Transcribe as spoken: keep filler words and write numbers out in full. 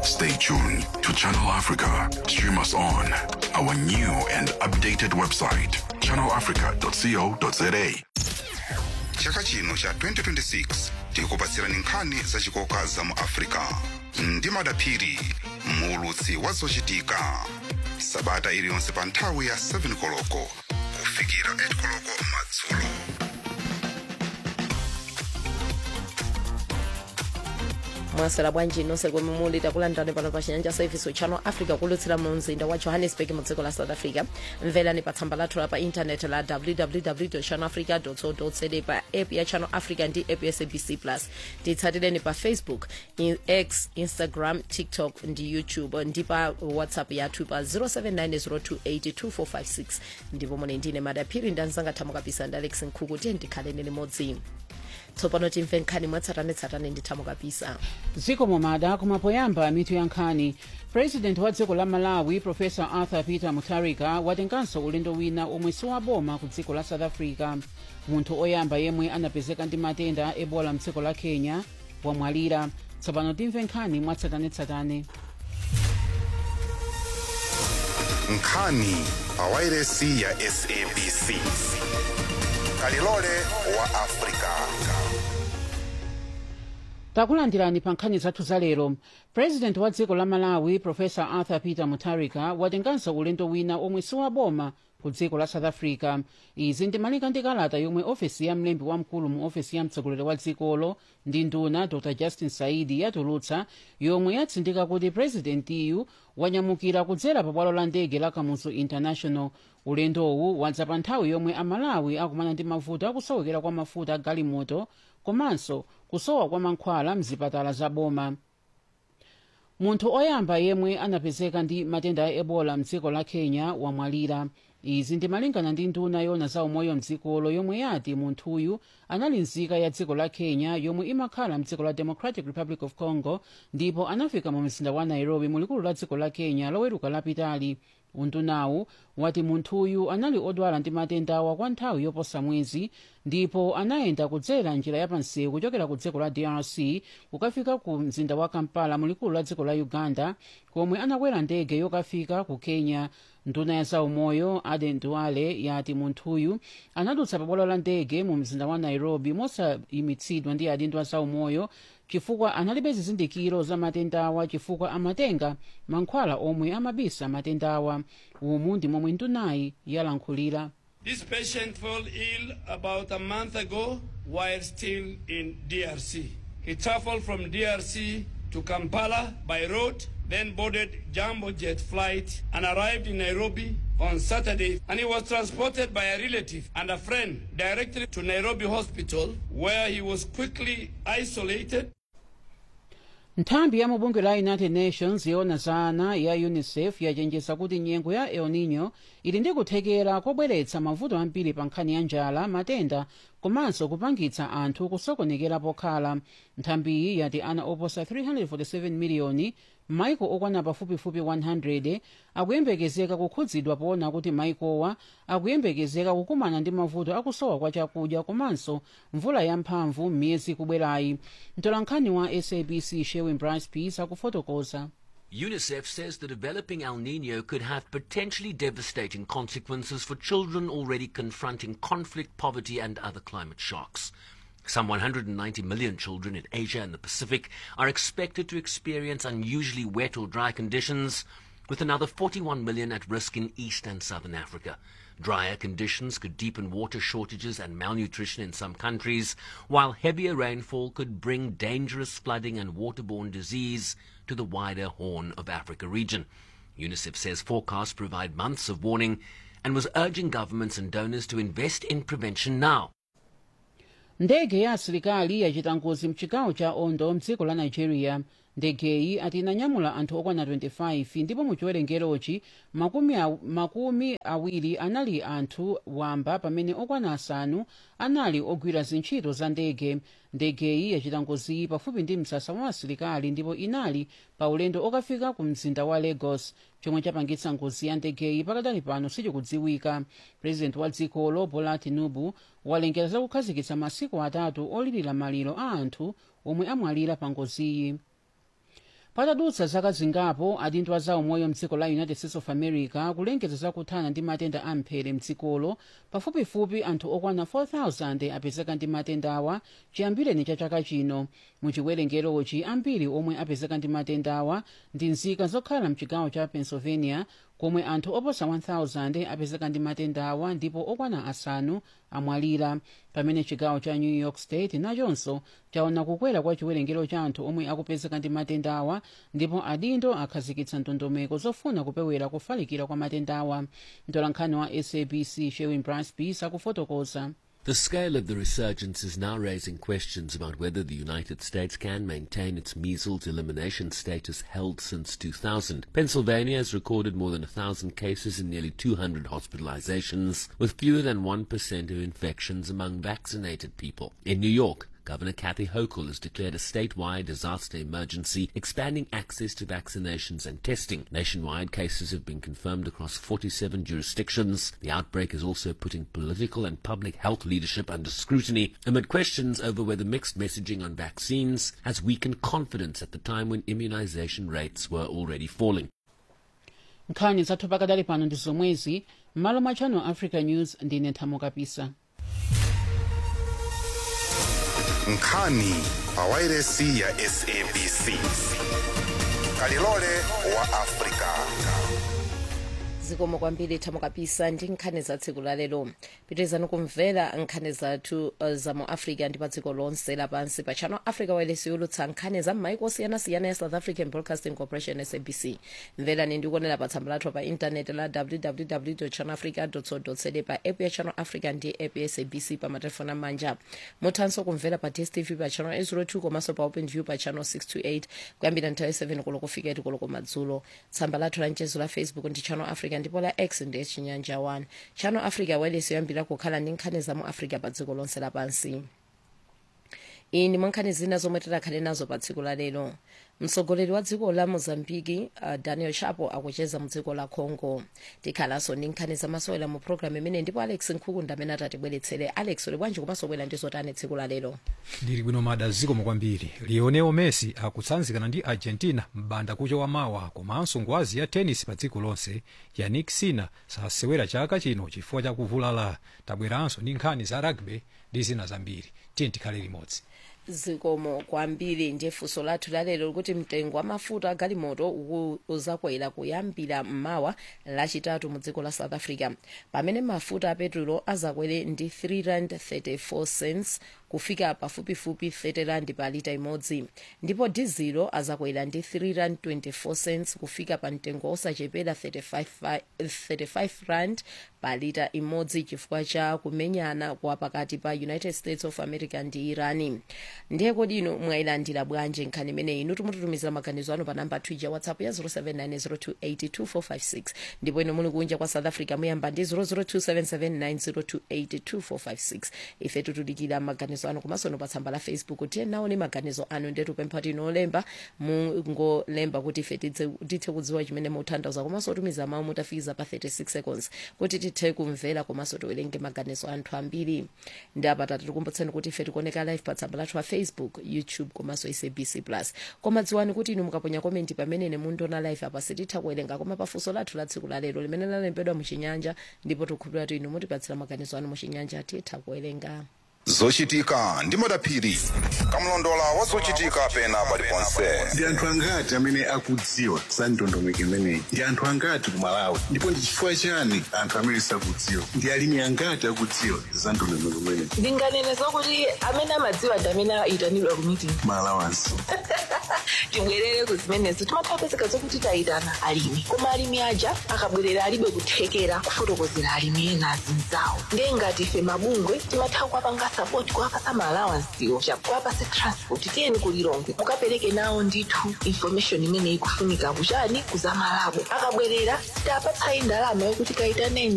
Stay tuned to Channel Africa. Stream us on our new and updated website, channel africa dot co dot za. Chaka chino cha twenty twenty-six tikupatsirani nkhani zachikoka za mu Africa ndi madaphiri muulutsi wa zochitika sabata iliyonse pa nthawi ya seven koloko kufikira eight koloko madzulo. mwasela bwanji nonse komwe muli takulandirani pano pa chinyanja service channel Africa kulutsira mu mzinda wa Johannesburg mu dziko la South Africa. Mverani pa tsamba lathu la pa internet la w w w dot channel africa dot co dot za, pa app ya Channel Africa ndi app ya S A B C plus. Titsatileni pa Facebook, X, Instagram, TikTok ndi YouTube, ndi pa WhatsApp yathu pa zero seven nine zero two eight two four five six. ndipo mune ndine madaphiri ndanzanga thamu kapisa ndi Alex Nkhuku tiye ndikhaleni limodzi. Tsopano timve nkhani mwatsatanetsatane ndi thamu kapisa. Ziko momada kumapoyamba mitu ya nkhani. President wa dziko la Malawi Professor Arthur Peter Mutharika watenganso ulendo wina omwe siwaboma ku dziko la South Africa. Munthu oyamba yemwe anapezeka ndi matenda Ebola mdziko la Kenya wamwalira. Tsopano timve nkhani mwatsatanetsatane. Nkhani pa wailesi ya S A B C. Kalilole wa Africa. Takulandirani pa nkhani zathu za lero. President wa dziko la Malawi Professor Arthur Peter Mutharika watenganso ulendo wina omwe siwaboma ku dziko la South Africa. Izi ndi malingana ndi kalata yomwe ofesi ya mlembi wamkulu mu ofesi ya mtsogoleri wa dzikolo ndi nduna Doctor Justin Saidi yatulutsa, yomwe yatsindika kuti presidentiyu wanyamukira kudzera pa bwalo la ndege la Kamuzu International. Ulendowu wadza pa nthawi yomwe amalawi akumana ndi mavuto akusowekera kwa mafuta a galimoto komanso kusowa kwa mankhwala mzipatala za boma. Munthu oyamba yemwe anapezeka ndi matenda a Ebola mdziko la Kenya wamwalira. Izi ndi malingana ndi nduna yona za umoyo mdzikolo yomwe yati munthuyu anali nzika ya dziko la Kenya yomwe imakhala mdziko la Democratic Republic of Congo, ndipo anafika mu mzinda wa Nairobi mulikulu la dziko la Kenya loweruka lapitali. Undunawu wati munthuyu anali odwala ndi matendawa kwa nthawi yoposa mwezi, ndipo anayenda kudzera njira ya pansewu kuchokera ku dziko la D R C kukafika ku mzinda wa Kampala mulikulu la dziko la Uganda, komwe anakwera ndege yokafika ku Kenya. Nduna ya zaumoyo Aden Duale yati munthuyu anadutsa pa bwalo la ndege mu mzinda wa Nairobi mosayimitsidwa ndi adindo a zaumoyo chifukwa analibe zizindikiro za matendawa chifukwa amatenga mankhwala omwe amabisa matendawa. Umu ndi momwe ndunayi yalankhulira. This patient fell ill about a month ago while still in D R C. He traveled from D R C to Kampala by road, then boarded jumbo jet flight and arrived in Nairobi on Saturday, and he was transported by a relative and a friend directly to Nairobi Hospital, where he was quickly isolated. Nthambi ya mubungwe la United Nations yona zana ya UNICEF yachenjeza kuti nyengo ya El Nino ili ndi kuthekera kobweretsa mavuto ambiri pa nkhani ya njala, matenda komanso kupangitsa anthu kusokonekera pokhala. Nthambiyi yati ana oposa three hundred forty-seven miliyoni maiko okwana pafupifupi one hundred akuyembekezeka kukhudzidwa poona kuti maikowa akuyembekezeka kukumana ndi mavuto akusowa kwa chakudya komanso mvula yamphamvu m'miyezi kubwerayi. Mtolankhani wa S A B C Sherwin Bryce Peace akufotokoza. UNICEF says the developing El Nino could have potentially devastating consequences for children already confronting conflict, poverty and other climate shocks. Some one hundred ninety million children in Asia and the Pacific are expected to experience unusually wet or dry conditions, with another forty-one million at risk in East and Southern Africa. Drier conditions could deepen water shortages and malnutrition in some countries, while heavier rainfall could bring dangerous flooding and waterborne disease to the wider Horn of Africa region. UNICEF says forecasts provide months of warning and was urging governments and donors to invest in prevention now. Ndege ya asilikali yachita ngozi mchigawo cha Ondo mdziko la Nigeria. Ndegeyi ati inanyamula anthu okwana twenty-five ndipo muchiwerengerochi makumi, aw, makumi awiri anali anthu wamba pamene okwana asanu anali ogwira zintchito za ndege. Ndegeyi yachita ngoziyi pafupi ndi msasa wa asilikali ndipo inali pa ulendo okafika ku mzinda wa Lagos. Chomwe chapangitsa ngozi ya ndegeyi pakadali pano sichikudziwika. President wa dzikolo Bola Tinubu walengeza za kukhazikitsa masiku atatu olirira maliro a anthu omwe amwalira pa ngoziyi. patadutsa zaka zingapo adindo a zaumoyo mdziko la united states of america kulengeza zakuthana ndi matenda amphere mdzikolo. pafupifupi anthu okwana four thousand apezeka ndi matenda awa chiyambireni cha chaka chino. muchiwerengerochi ambiri omwe apezeka ndi matenda awa ndi nzika zokhala mchigawo cha pennsylvania komwe anthu oposa one thousand apezeka ndi matenda awa ndipo okwana asanu amwalira, pamene chigawo cha new york state nachonso chaona kukwera kwa chiwerengero cha anthu omwe akupezeka ndi matenda awa ndipo adindo akhazikitsa ndondomeko zofuna kupewera kufalikira kwa matenda awa. mtolankhani wa S A B C Sherwin Brasby akufotokoza. The scale of the resurgence is now raising questions about whether the United States can maintain its measles elimination status held since two thousand. Pennsylvania has recorded more than one thousand cases and nearly two hundred hospitalizations, with fewer than one percent of infections among vaccinated people. In New York, Governor Kathy Hochul has declared a statewide disaster emergency, expanding access to vaccinations and testing. Nationwide, cases have been confirmed across forty-seven jurisdictions. The outbreak is also putting political and public health leadership under scrutiny amid questions over whether mixed messaging on vaccines has weakened confidence at the time when immunization rates were already falling. nkhani zathu pakadali pano ndi zomwezi. m'malo mwa Channel Africa News ndine Thamo Kapisa. nkhani pawairesi ya S A B C kalilole wa Afrika. zikomo kwambiri Thamo Kapisa ndi nkhani za tsiku la lero. pitirizani kumvera nkhani zathu uh, za mu Africa ndi pa dziko lonse lapansi pa Channel Africa wireless yolutsa nkhani za m'maiko osiyanasiyana ya South African Broadcasting Corporation S A B C. mverani ndi kuonera pa tsamba lathu pa intaneti la w w w dot channel africa dot co dot za pa app ya Channel Africa ndi app ya S A B C pa matelefoni amanja. muthanso kumvera pa D S T V pa channel eight oh two komanso pa OpenView pa channel six two eight kuyambira nthawi seven koloko kufika eight koloko madzulo. tsamba lathu la mchezo la Facebook ndi Channel Africa ndipo la X ndi Chinyanja one. Channel Africa wireless yoyambira kukhala ndi nkhani za mu Africa pa dziko lonse lapansi. iyi ndi mwankhani zina zomwe tidakhale nazo pa tsiku la lero. mtsogoleri wa dziko la Mozambique uh, Daniel Chapo akucheza mu dziko la Congo. tikhalanso ndi nkhani zamasewera mu programu imene ndipo Alex Nkhukunda amene atatibweretsere. Alex uli bwanji komanso bwera ndi zotani tsiku la lero? ndili bwino mada zikomo kwambiri. Lionel Messi akutsanzikana ndi Argentina m'banda kucha wa mawa, komanso ngwazi ya tennis pa dziko lonse Yannick Sinner sasewera chaka chino chifukwa cha kuvulala. tabweranso ndi nkhani za rugby ndi zina zambiri. tiye tikhale limodzi. zikomo kwambiri ndi funso lathu lalero likuti mtengo wa mafuta galimoto uzakwera kuyambira mmawa lachitatu mu dziko la South Africa, pamene mafuta a petrolo azakwere ndi three rand thirty-four cents kufika pafupifupi thirty rand pa lita imodzi, ndipo dizilo azakwera ndi three rand twenty-four cents kufika pa mtengo osachepera thirty-five rand pa lita imodzi chifukwa cha kumenyana kwa pakati pa United States of America ndi Irani. ndiye kodi inu mwayilandira bwanji nkhani imeneyi? inu tumututumizira maganizo anu pa namba twija WhatsApp ya zero seven nine zero two eight two four five six, ndipo inu muli kunja kwa South Africa muyamba ndi zero zero two seven seven nine zero two eight two four five six. ife tutudikira maganizo anu komanso no pa tsamba la Facebook tiye naone maganizo anu ndetu pempha tinolemba mungolemba kuti ife tithe kudziwa chimene mutanthauza, komanso tumiza mawu mutafikiza pa thirty-six seconds kuti tithe kumvera komanso tiwerenge maganizo anthu ambiri. ndi apata tikukumbutseni kuti ife tikuoneka live pa tsamba lathu la Facebook, YouTube komanso S A B C plus. koma dziwani kuti inu mukaponya komenti pamene mundiona live apa sititha kuwerenga, koma pafunso lathu la tsiku la lero limene lalembedwa muchinyanja ndipo tikukhulupirira kuti inu mutipatsira maganizo anu muchinyanja titha kuwerenga. zochitika ndi madaphiri kamlondola wa zochitika pena paliponse. ndi anthu angati amene akudziwa za ndondomeko imeneyi? ndi anthu angati ku Malawi? ndipo ndi chifukwa chani anthu amene sakudziwa? ndi alimi angati akudziwa za ndondomeko imeneyi? ndinganene zokuti amene amadziwa ndi amene ayitanidwa ku meeting Malawansi. tibwerere ku zimenezo timathapezeka zokuti tayitana alimi, koma alimi aja akabwerera alibe kuthekera kufotokozera alimi ena azinzawo. ndiye ngati ife mabungwe timatha kuwapanga support kuwapasa maalawansiwo chakuwapase transport tiyeni kulilongo mukapereke nawo ndithu information imene ikufunika kuchani kuzamalabo. akabwerera sitapatsayi ndalama yokuti kayitaneni